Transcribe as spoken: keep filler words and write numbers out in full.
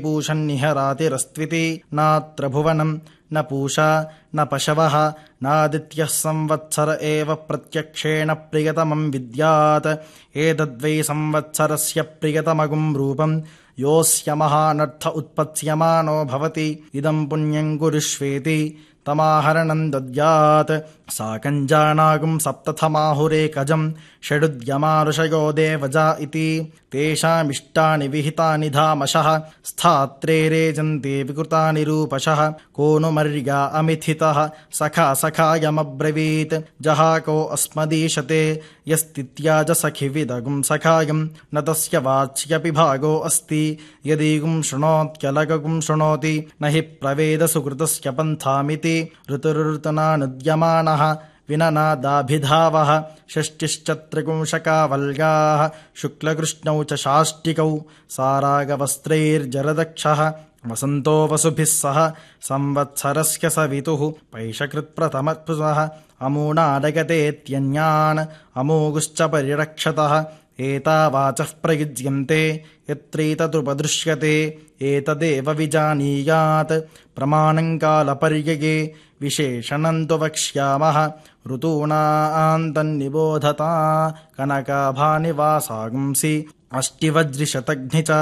पूषन्निह रातिरस्त्विति नात्र भुवनं न पूषा न पशवः नादित्यः संवत्सर एव प्रत्यक्षेण प्रियतमं विद्यात् एतद्वै संवत्सरस्य प्रियतमगुं रूपं योऽस्य महानर्थ उत्पत्स्यमानो भवति इदं पुण्यं कुरुष्वेति तमाहरणं दद्यात् साकञ्जानागुं सप्तथमाहुरेकजं षडुद्यमानुषयो देवजा इति तेषामिष्टानि विहितानि धामशः स्थात्रे रेजन्ते विकृतानि रूपशः को नु मर्या अमिथितः सखा सखायमब्रवीत् जहाको अस्मदीशते यस्तित्याज सखिविदगुं सखायं न तस्य वाच्यपि भागो अस्ति यदीगुं शृणोत्यलगुं शृणोति न हि प्रवेद सुकृतस्य पन्थामिति ऋतुर्ऋतुनानुद्यमानः विननादाभिधावः षष्टिश्चत्रिपुंशकावल्गाः शुक्लकृष्णौ च शाष्टिकौ सारागवस्त्रैर्जरदक्षः वसन्तो वसुभिः सह संवत्सरस्य सवितुः पैशकृत्प्रथमपुषः अमूनादगतेत्यन्यान् अमोघुश्च परिरक्षतः एतावाचः प्रयुज्यन्ते यत्रैतदुपदृश्यते एतदेव विजानीयात् प्रमाणं कालपर्यये विशेषणं तु वक्ष्यामः ऋतूनान्तन्निबोधता कनकाभानिवासागुंसि अष्टिवज्रिशतघ्नि च